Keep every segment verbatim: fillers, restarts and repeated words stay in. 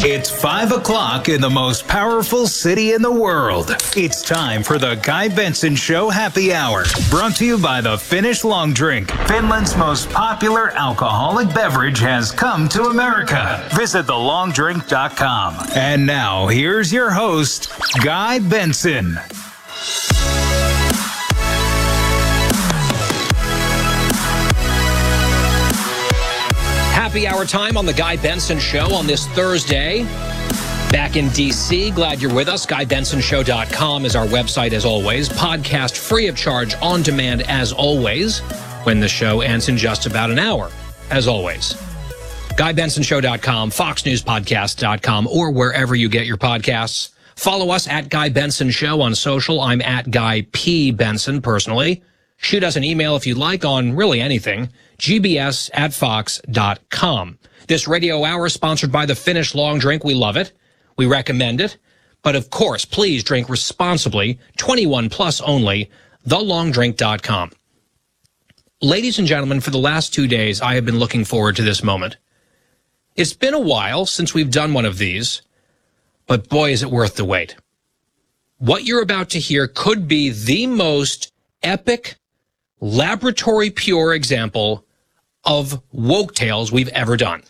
It's five o'clock in the most powerful city in the world. It's time for the Guy Benson Show Happy Hour, brought to you by the Finnish Long Drink. Finland's most popular alcoholic beverage has come to America. Visit the long drink dot com. And now, here's your host, Guy Benson. Happy hour time on the Guy Benson Show on this Thursday. Back in D C, glad you're with us. Guy Benson Show dot com is our website as always. Podcast free of charge, on demand as always, when the show ends in just about an hour, as always. Guy Benson Show dot com, Fox News Podcast dot com, or wherever you get your podcasts. Follow us at Guy Benson Show on social. I'm at Guy P. Benson personally. Shoot us an email if you'd like on really anything, G B S at fox dot com. This radio hour is sponsored by the Finnish Long Drink. We love it. We recommend it. But of course, please drink responsibly. twenty-one plus only. the long drink dot com. Ladies and gentlemen, for the last two days, I have been looking forward to this moment. It's been a while since we've done one of these, but boy, is it worth the wait. What you're about to hear could be the most epic, laboratory pure example of woke tales we've ever done.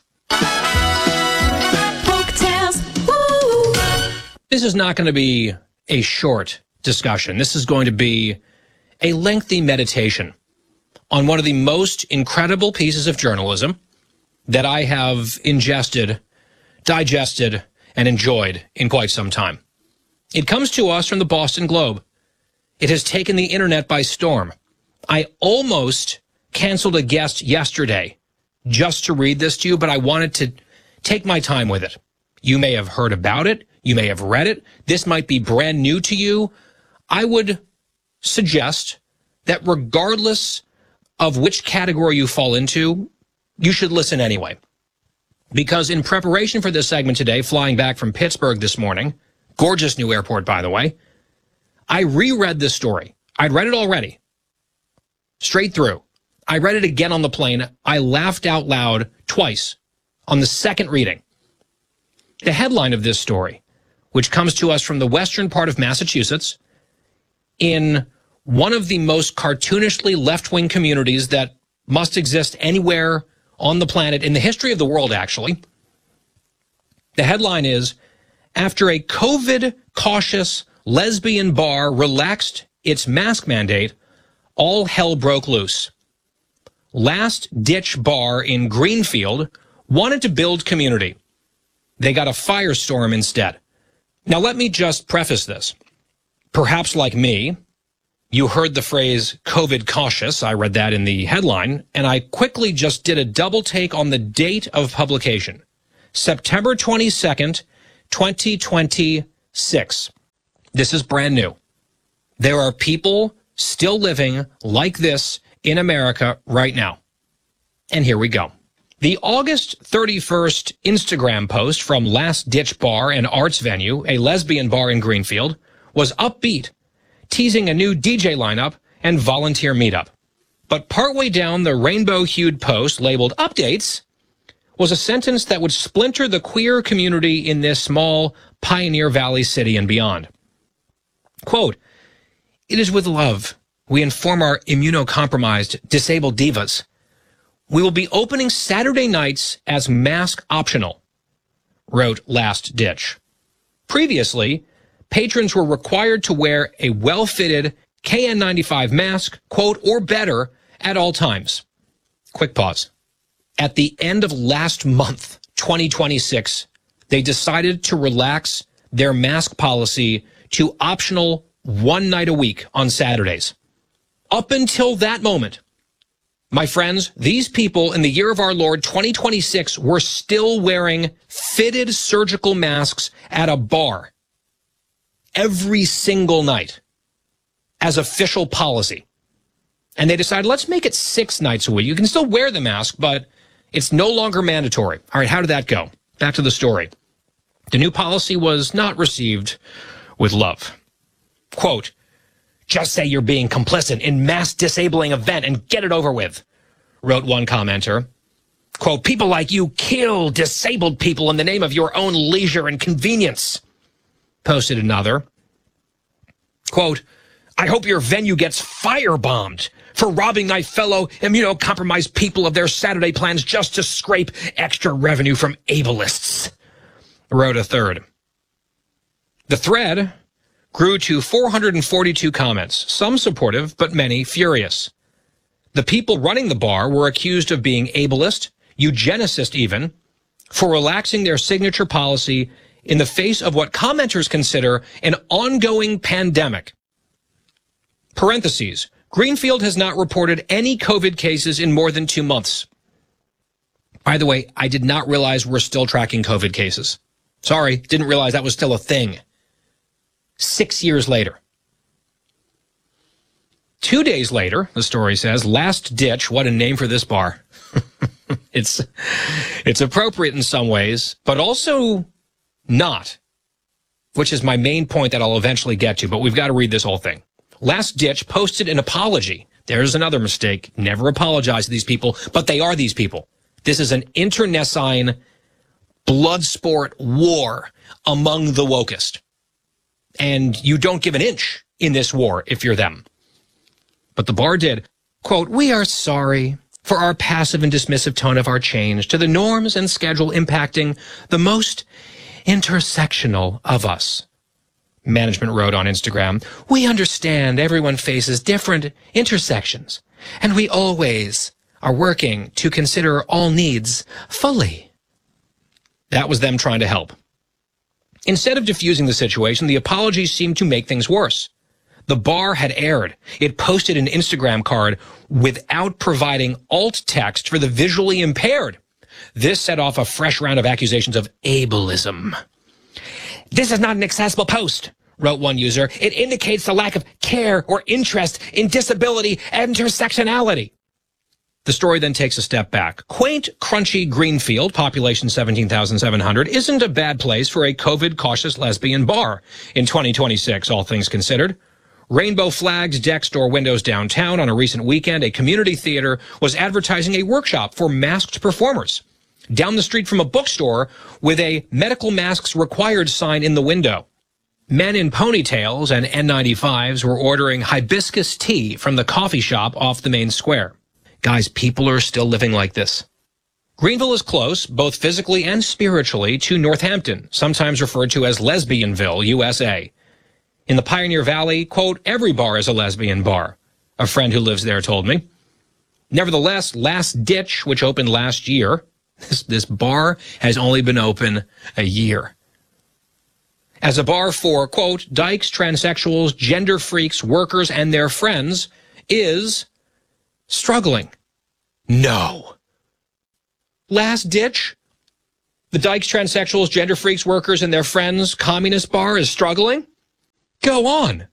Woke tales, woo! This is not going to be a short discussion. This is going to be a lengthy meditation on one of the most incredible pieces of journalism that I have ingested, digested, and enjoyed in quite some time. It comes to us from the Boston Globe. It has taken the internet by storm. I almost canceled a guest yesterday just to read this to you, but I wanted to take my time with it. You may have heard about it. You may have read it. This might be brand new to you. I would suggest that regardless of which category you fall into, you should listen anyway. Because in preparation for this segment today, flying back from Pittsburgh this morning, gorgeous new airport, by the way, I reread this story. I'd read it already. Straight through. I read it again on the plane. I laughed out loud twice on the second reading. The headline of this story, which comes to us from the western part of Massachusetts, in one of the most cartoonishly left-wing communities that must exist anywhere on the planet, in the history of the world, actually. The headline is, after a COVID-cautious lesbian bar relaxed its mask mandate, all hell broke loose. Last Ditch Bar in Greenfield wanted to build community. They got a firestorm instead. Now, let me just preface this. Perhaps like me, you heard the phrase COVID cautious. I read that in the headline, and I quickly just did a double take on the date of publication. September twenty-second, twenty twenty-six. This is brand new. There are people still living like this in America right now. And here we go. The August thirty-first Instagram post from Last Ditch Bar and Arts Venue, a lesbian bar in Greenfield, was upbeat, teasing a new D J lineup and volunteer meetup. But partway down the rainbow-hued post labeled Updates was a sentence that would splinter the queer community in this small Pioneer Valley city and beyond. Quote, "It is with love we inform our immunocompromised, disabled divas. We will be opening Saturday nights as mask optional," wrote Last Ditch. Previously, patrons were required to wear a well-fitted K N ninety-five mask, quote, or better at all times. Quick pause. At the end of last month, twenty twenty-six, they decided to relax their mask policy to optional one night a week on Saturdays. Up until that moment, my friends, these people in the year of our Lord twenty twenty-six were still wearing fitted surgical masks at a bar every single night as official policy. And they decided, let's make it six nights a week. You can still wear the mask, but it's no longer mandatory. All right, how did that go? Back to the story. The new policy was not received with love. Quote, "Just say you're being complicit in mass disabling event and get it over with," wrote one commenter. Quote, people like you kill disabled people in the name of your own leisure and convenience, posted another. Quote, I hope your venue gets firebombed for robbing my fellow immunocompromised people of their Saturday plans just to scrape extra revenue from ableists, wrote a third. The thread grew to four hundred forty-two comments, some supportive, but many furious. The people running the bar were accused of being ableist, eugenicist even, for relaxing their signature policy in the face of what commenters consider an ongoing pandemic. Parentheses, Greenfield has not reported any COVID cases in more than two months. By the way, I did not realize we're still tracking COVID cases. Sorry, didn't realize that was still a thing. Six years later. Two days later, the story says, Last Ditch, what a name for this bar. it's, it's appropriate in some ways, but also not, which is my main point that I'll eventually get to, but we've got to read this whole thing. Last Ditch posted an apology. There's another mistake. Never apologize to these people, but they are these people. This is an internecine blood sport war among the wokest. And you don't give an inch in this war if you're them. But the bar did. Quote, we are sorry for our passive and dismissive tone of our change to the norms and schedule impacting the most intersectional of us. Management wrote on Instagram, we understand everyone faces different intersections, and we always are working to consider all needs fully. That was them trying to help. Instead of diffusing the situation, the apologies seemed to make things worse. The bar had erred. It posted an Instagram card without providing alt text for the visually impaired. This set off a fresh round of accusations of ableism. This is not an accessible post, wrote one user. It indicates the lack of care or interest in disability and intersectionality. The story then takes a step back. Quaint, crunchy Greenfield, population seventeen thousand seven hundred, isn't a bad place for a COVID-cautious lesbian bar in twenty twenty-six, all things considered. Rainbow flags deck store windows downtown. On a recent weekend, a community theater was advertising a workshop for masked performers. Down the street from a bookstore with a medical masks required sign in the window. Men in ponytails and N ninety-fives were ordering hibiscus tea from the coffee shop off the main square. Guys, people are still living like this. Greenville is close, both physically and spiritually, to Northampton, sometimes referred to as Lesbianville, U S A. In the Pioneer Valley, quote, every bar is a lesbian bar, a friend who lives there told me. Nevertheless, Last Ditch, which opened last year, this, this bar has only been open a year. As a bar for, quote, dykes, transsexuals, gender freaks, workers, and their friends, is struggling. No. Last Ditch, the dykes, transsexuals, gender freaks, workers, and their friends communist bar is struggling? Go on.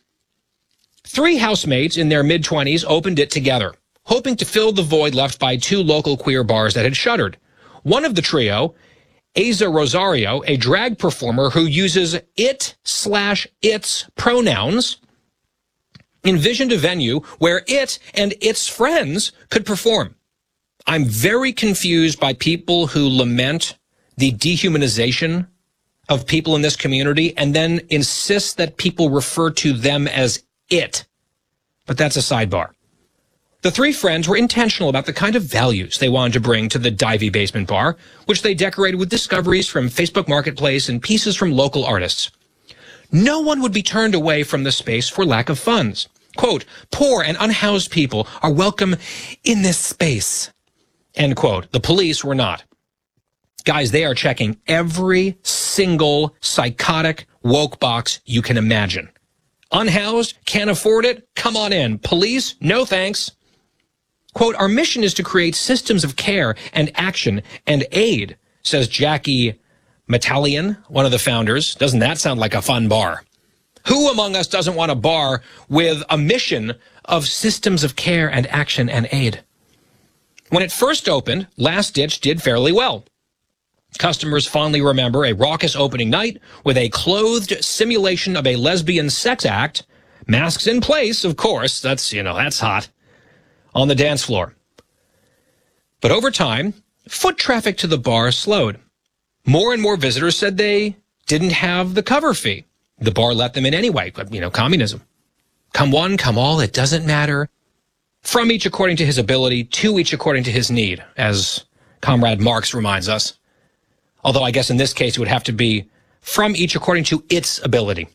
Three housemates in their mid-twenties opened it together, hoping to fill the void left by two local queer bars that had shuttered. One of the trio, Aza Rosario, a drag performer who uses it slash its pronouns, envisioned a venue where it and its friends could perform. I'm very confused by people who lament the dehumanization of people in this community and then insist that people refer to them as it. But that's a sidebar. The three friends were intentional about the kind of values they wanted to bring to the Divey Basement Bar, which they decorated with discoveries from Facebook Marketplace and pieces from local artists. No one would be turned away from the space for lack of funds. Quote, poor and unhoused people are welcome in this space. End quote. The police were not. Guys, they are checking every single psychotic woke box you can imagine. Unhoused? Can't afford it? Come on in. Police? No thanks. Quote, our mission is to create systems of care and action and aid, says Jackie Metallian, one of the founders. Doesn't that sound like a fun bar? Who among us doesn't want a bar with a mission of systems of care and action and aid? When it first opened, Last Ditch did fairly well. Customers fondly remember a raucous opening night with a clothed simulation of a lesbian sex act, masks in place, of course, that's, you know, that's hot, on the dance floor. But over time, foot traffic to the bar slowed. More and more visitors said they didn't have the cover fee. The bar let them in anyway, but, you know, communism. Come one, come all, it doesn't matter. From each according to his ability, to each according to his need, as Comrade Marx reminds us. Although I guess in this case it would have to be from each according to its ability.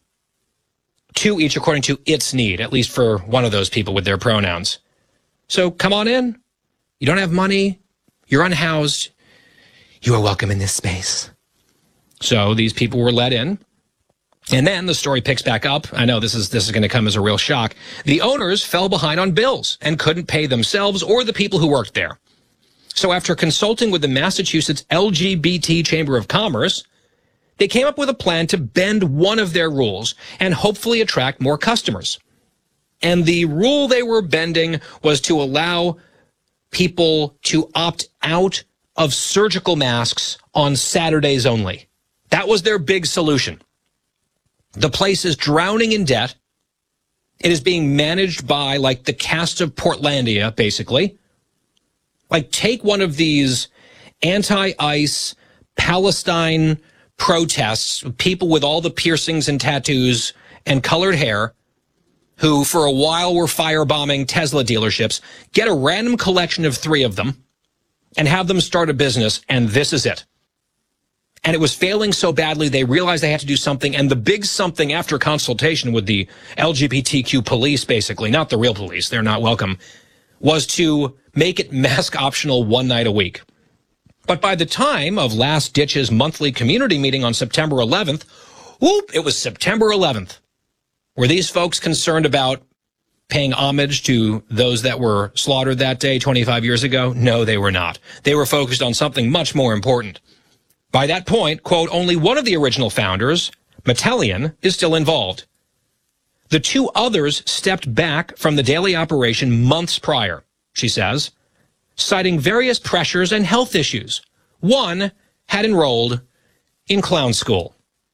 To each according to its need, at least for one of those people with their pronouns. So come on in. You don't have money. You're unhoused. You are welcome in this space. So these people were let in. And then the story picks back up. I know this is this is going to come as a real shock. The owners fell behind on bills and couldn't pay themselves or the people who worked there. So after consulting with the Massachusetts L G B T Chamber of Commerce, they came up with a plan to bend one of their rules and hopefully attract more customers. And the rule they were bending was to allow people to opt out of surgical masks on Saturdays only. That was their big solution. The place is drowning in debt. It is being managed by, like, the cast of Portlandia, basically. Like, take one of these anti-ICE Palestine protests, people with all the piercings and tattoos and colored hair, who for a while were firebombing Tesla dealerships, get a random collection of three of them and have them start a business, and this is it. And it was failing so badly, they realized they had to do something, and the big something after consultation with the L G B T Q police, basically, not the real police, they're not welcome, was to make it mask optional one night a week. But by the time of Last Ditch's monthly community meeting on September eleventh, whoop, it was September eleventh. Were these folks concerned about paying homage to those that were slaughtered that day twenty-five years ago? No, they were not. They were focused on something much more important. By that point, quote, only one of the original founders, Metallion, is still involved. The two others stepped back from the daily operation months prior, she says, citing various pressures and health issues. One had enrolled in clown school.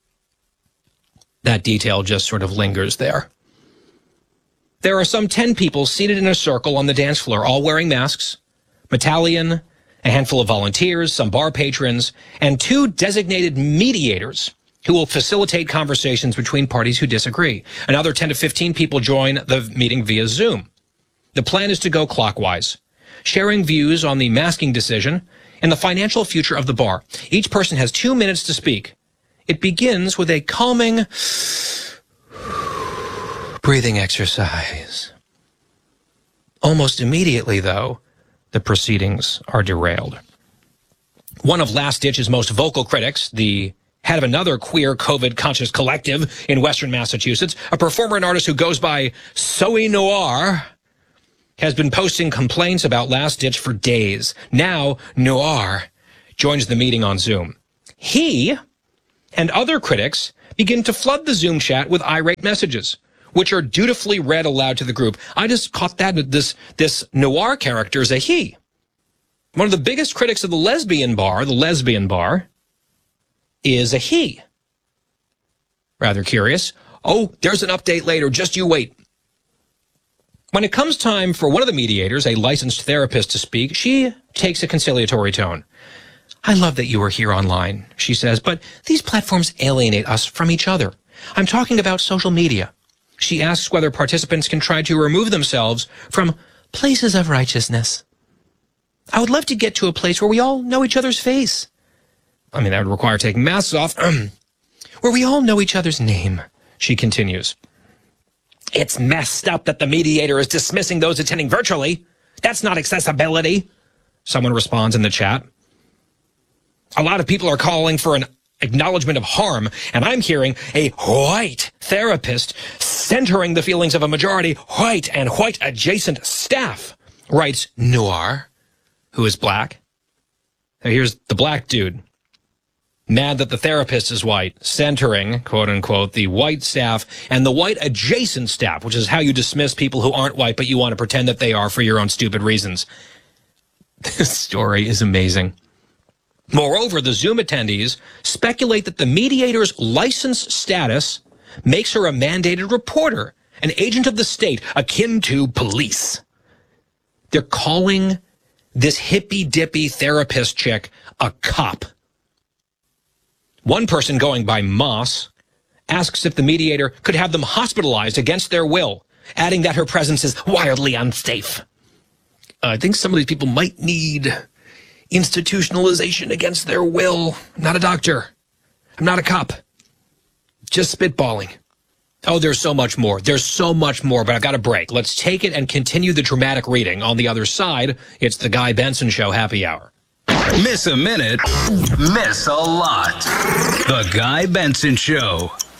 That detail just sort of lingers there. There are some ten people seated in a circle on the dance floor, all wearing masks. Metallion, a handful of volunteers, some bar patrons, and two designated mediators who will facilitate conversations between parties who disagree. Another ten to fifteen people join the meeting via Zoom. The plan is to go clockwise, sharing views on the masking decision and the financial future of the bar. Each person has two minutes to speak. It begins with a calming breathing exercise. Almost immediately, though, the proceedings are derailed. One of Last Ditch's most vocal critics, the head of another queer COVID-conscious collective in Western Massachusetts, a performer and artist who goes by Soe Noir, has been posting complaints about Last Ditch for days. Now, Noir joins the meeting on Zoom. He and other critics begin to flood the Zoom chat with irate messages, which are dutifully read aloud to the group. I just caught that this this Noir character is a he. One of the biggest critics of the lesbian bar, the lesbian bar, is a he. Rather curious. Oh, there's an update later. Just you wait. When it comes time for one of the mediators, a licensed therapist, to speak, she takes a conciliatory tone. I love that you are here online, she says, but these platforms alienate us from each other. I'm talking about social media. She asks whether participants can try to remove themselves from places of righteousness. I would love to get to a place where we all know each other's face. I mean, that would require taking masks off. Where we all know each other's name, she continues. It's messed up that the mediator is dismissing those attending virtually. That's not accessibility, someone responds in the chat. A lot of people are calling for an acknowledgement of harm, and I'm hearing a white therapist centering the feelings of a majority white and white-adjacent staff, writes Noir, who is black. Now here's the black dude, mad that the therapist is white, centering, quote-unquote, the white staff and the white-adjacent staff, which is how you dismiss people who aren't white, but you want to pretend that they are for your own stupid reasons. This story is amazing. Moreover, the Zoom attendees speculate that the mediator's license status makes her a mandated reporter, an agent of the state, akin to police. They're calling this hippy-dippy therapist chick a cop. One person going by Moss asks if the mediator could have them hospitalized against their will, adding that her presence is wildly unsafe. Uh, I think some of these people might need institutionalization against their will. I'm not a doctor. I'm not a cop. Just spitballing. Oh, there's so much more. There's so much more, but I've got a break. Let's take it and continue the dramatic reading. On the other side, it's the Guy Benson Show Happy Hour. Miss a minute, miss a lot. The Guy Benson Show.